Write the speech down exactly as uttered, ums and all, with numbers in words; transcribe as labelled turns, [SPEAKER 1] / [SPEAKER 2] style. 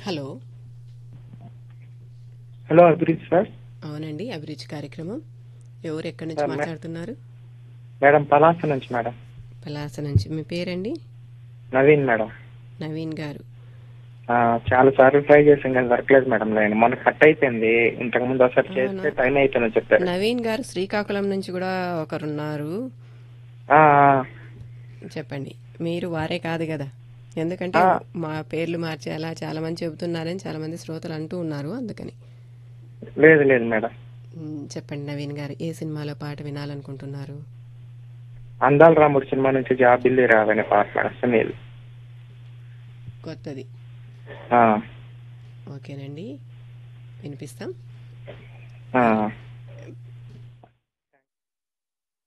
[SPEAKER 1] Hello.
[SPEAKER 2] Hello అభిరుచి sir.
[SPEAKER 1] అవునండి, అభిరుచి కార్యక్రమం. ఎవరు ఎక్కడి నుంచి
[SPEAKER 2] సార్ మే-
[SPEAKER 1] మాట్లాడుతున్నారు?
[SPEAKER 2] మేడం పలాస నుంచి మేడం.
[SPEAKER 1] పలాస నుంచి. మీ పేరండి?
[SPEAKER 2] నవీన్ మేడం.
[SPEAKER 1] నవీన్ గారు.
[SPEAKER 2] ఆ, చాలా సార్లు ట్రై చేసాను కానీ దొరకలేదు మేడం. నేను మొన్న కట్ అయిపోయింది. ఇంతకు ముందు ఒకసారి
[SPEAKER 1] అవునా?
[SPEAKER 2] చేస్తే టైం అయిపోయిందని చెప్పారు.
[SPEAKER 1] నవీన్ గారు శ్రీకాకుళం నుంచి కూడా ఒకరున్నారు.
[SPEAKER 2] ఆ,
[SPEAKER 1] చెప్పండి. మీరు వారే కాదు కదా? ఎందుకంటే
[SPEAKER 2] ఆ,
[SPEAKER 1] మా పేర్లు మార్చేలా చాలా మంది చెబుతున్నారని చాలా మంది శ్రోతలు అంటూ ఉన్నారు, అందుకని.
[SPEAKER 2] లేదు లేదు మేడం.
[SPEAKER 1] మ్, చెప్పండి నవీన్ గారు, ఏ సినిమాలో పాట వినాలనుకుంటున్నారు?
[SPEAKER 2] అందాల రాముడు సినిమా నుంచి జాబిల్లి రావనే పాట మేడం. సునీల్.
[SPEAKER 1] కొత్తది.
[SPEAKER 2] ఆ,
[SPEAKER 1] ఓకేనండి, వినిపిస్తాం.
[SPEAKER 2] ఆ.
[SPEAKER 1] మరి